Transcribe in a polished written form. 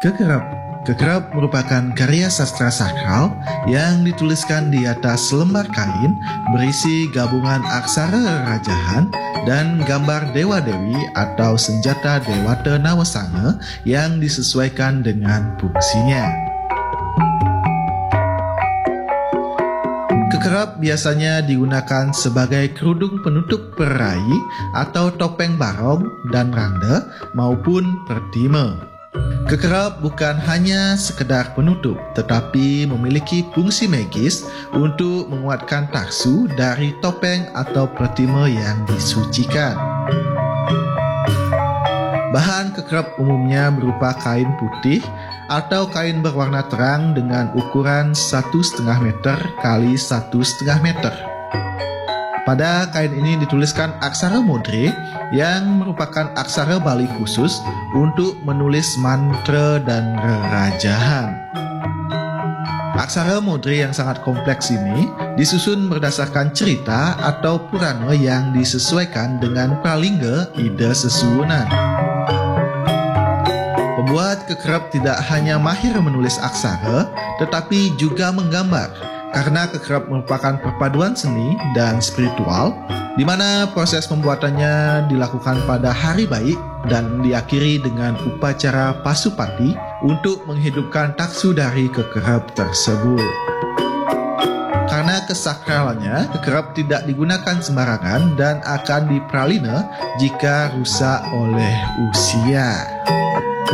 Kekerap. Kekerap merupakan karya sastra sakral yang dituliskan di atas lembar kain berisi gabungan aksara rajahan dan gambar dewa-dewi atau senjata Dewata Nawasanga yang disesuaikan dengan fungsinya. Kekerap biasanya digunakan sebagai kerudung penutup perai atau topeng barong dan randa maupun pertima. Kekerap bukan hanya sekedar penutup, tetapi memiliki fungsi magis untuk menguatkan taksu dari topeng atau pertima yang disucikan. Bahan kekerap umumnya berupa kain putih atau kain berwarna terang dengan ukuran 1,5 meter x 1,5 meter. Pada kain ini dituliskan aksara mudre yang merupakan aksara Bali khusus untuk menulis mantra dan rerajahan. Aksara mudre yang sangat kompleks ini disusun berdasarkan cerita atau purana yang disesuaikan dengan pralingga ida sesuwunan. Pembuat kekerap tidak hanya mahir menulis aksara, tetapi juga menggambar. Karena kekerap merupakan perpaduan seni dan spiritual, di mana proses pembuatannya dilakukan pada hari baik dan diakhiri dengan upacara pasupati untuk menghidupkan taksu dari kekerap tersebut. Karena kesakralannya, kekerap tidak digunakan sembarangan dan akan dipralina jika rusak oleh usia.